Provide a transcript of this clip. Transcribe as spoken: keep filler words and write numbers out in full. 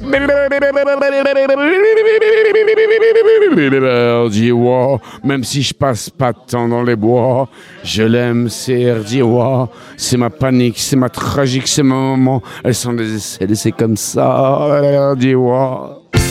Erdiwa, même si je passe pas de temps dans les bois, je l'aime, c'est Erdiwa. C'est ma panique, c'est ma tragique, c'est ma maman. Elles sont des essais, c'est comme ça, Erdiwa.